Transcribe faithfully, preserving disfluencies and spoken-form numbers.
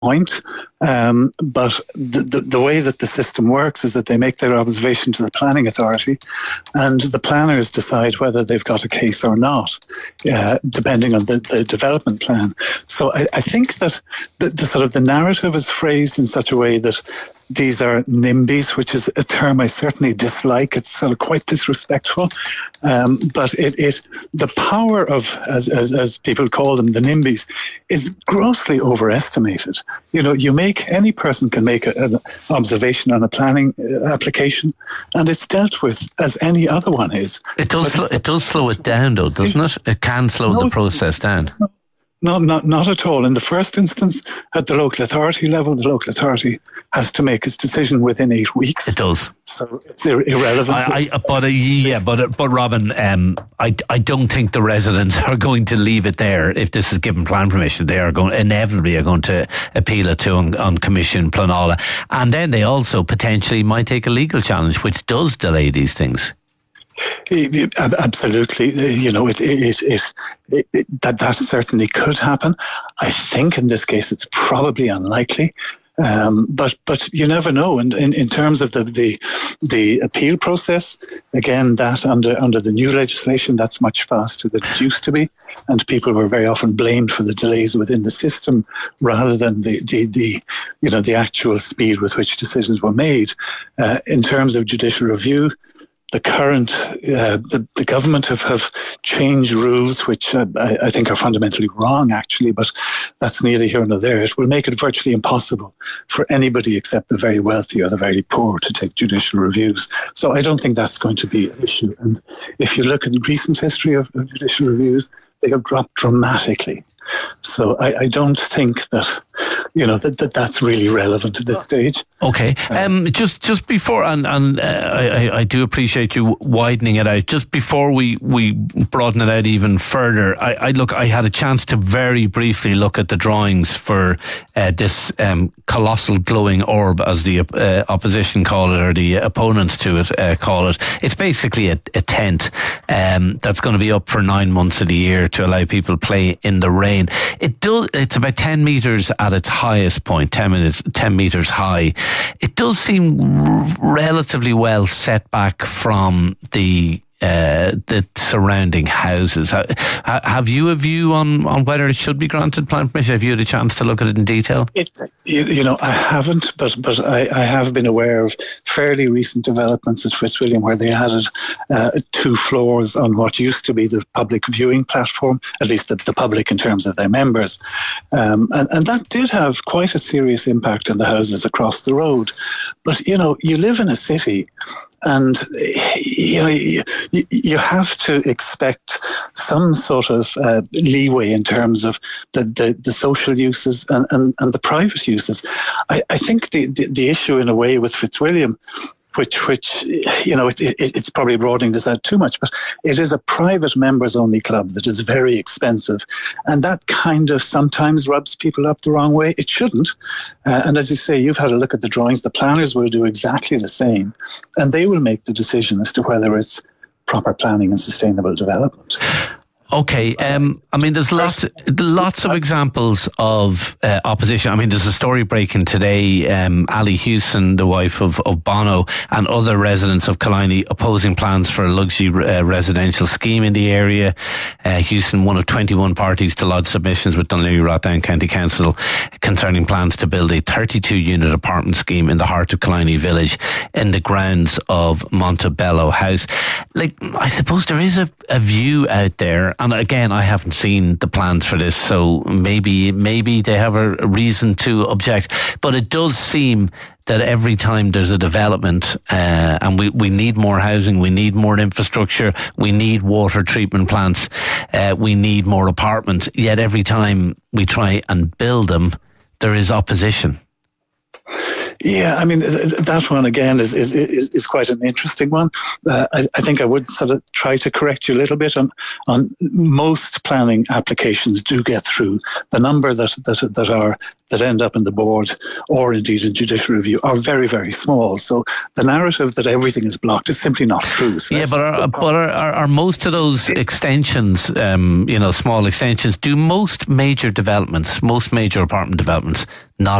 point, um, but the, the, the way that the system works is that they make their observation to the planning authority, and the planners decide whether they've got a case or not, uh, depending on the, the development plan. So I, I think that the, the sort of the narrative is phrased in such a way that these are NIMBYs, which is a term I certainly dislike. It's sort of quite disrespectful. Um, but it, it, the power of, as, as, as people call them, the NIMBYs, is grossly overestimated. You know, you make, any person can make a, an observation on a planning application, and it's dealt with as any other one is. It does, sl- it does slow it down, though, doesn't it? It can slow no, the process down. No. No, not not at all. In the first instance, at the local authority level, the local authority has to make its decision within eight weeks. It does. So it's ir- irrelevant. I, I, but uh, yeah, but but Robin, um, I I don't think the residents are going to leave it there if this is given plan permission. They are going inevitably are going to appeal it to on, on Commission Pleanála, and then they also potentially might take a legal challenge, which does delay these things. Absolutely, you know, it, it, it, it, it that that certainly could happen. I think in this case it's probably unlikely, um, but but you never know. And in, in terms of the, the the appeal process, again, that under under the new legislation, that's much faster than it used to be, and people were very often blamed for the delays within the system rather than the the, the you know the actual speed with which decisions were made. Uh, in terms of judicial review, the current, uh, the, the government have, have changed rules which uh, I, I think are fundamentally wrong, actually, but that's neither here nor there. It will make it virtually impossible for anybody except the very wealthy or the very poor to take judicial reviews. So I don't think that's going to be an issue. And if you look at the recent history of, of judicial reviews, they have dropped dramatically. So I, I don't think that, you know, that, that that's really relevant at this stage. Okay. Um, just just before, and, and uh, I, I do appreciate you widening it out. Just before we, we broaden it out even further, I, I look. I had a chance to very briefly look at the drawings for uh, this um, colossal glowing orb, as the uh, opposition call it, or the opponents to it uh, call it. It's basically a, a tent um, that's going to be up for nine months of the year to allow people play in the rain. It does. It's about ten meters at its highest point, ten minutes, ten meters high. It does seem r- relatively well set back from the uh, the surrounding houses. Ha- have you a view on, on whether it should be granted plan permission? Have you had a chance to look at it in detail? It, you, you know, I haven't, but but I, I have been aware of fairly recent developments at Fitzwilliam where they added uh, two floors on what used to be the public viewing platform, at least the, the public in terms of their members. Um, and, and that did have quite a serious impact on the houses across the road. But, you know, you live in a city, and you know you, you have to expect some sort of uh, leeway in terms of the, the, the social uses and, and, and the private uses. I, I think the, the, the issue in a way with Fitzwilliam, which, which you know, it, it, it's probably broadening this out too much, but it is a private members-only club that is very expensive, and that kind of sometimes rubs people up the wrong way. It shouldn't. Uh, and as you say, you've had a look at the drawings. The planners will do exactly the same, and they will make the decision as to whether it's proper planning and sustainable development. Okay, um, I mean, there's lots, lots of examples of uh, opposition. I mean, there's a story breaking today. Um, Ali Hewson, the wife of, of Bono, and other residents of Killiney opposing plans for a luxury uh, residential scheme in the area. Uh, Hewson, one of twenty-one parties to lodge submissions with Dunleary Rathdown County Council concerning plans to build a thirty-two unit apartment scheme in the heart of Killiney village in the grounds of Montebello House. Like, I suppose there is a, a view out there. And again, I haven't seen the plans for this, so maybe maybe they have a reason to object. But it does seem that every time there's a development, uh, and we, we need more housing, we need more infrastructure, we need water treatment plants, uh, we need more apartments, yet every time we try and build them, there is opposition. Yeah, I mean, that one again is is, is, is quite an interesting one. Uh, I, I think I would sort of try to correct you a little bit on, on most planning applications do get through. The number that, that, that are that end up in the board or indeed in judicial review are very, very small. So the narrative that everything is blocked is simply not true. So yeah, but are, but are, are, are most of those extensions, um, you know, small extensions, do most major developments, most major apartment developments, not